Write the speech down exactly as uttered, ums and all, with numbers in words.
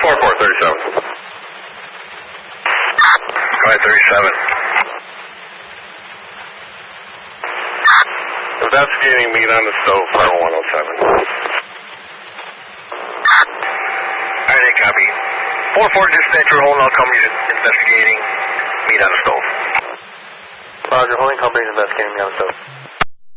four four, thirty-seven. Go ahead, thirty-seven. Investigating meat on the stove, five one oh seven. Alright, hey, copy. four four dispatcher, holding all companies investigating meat on the stove. Roger, holding companies investigating meat on the stove.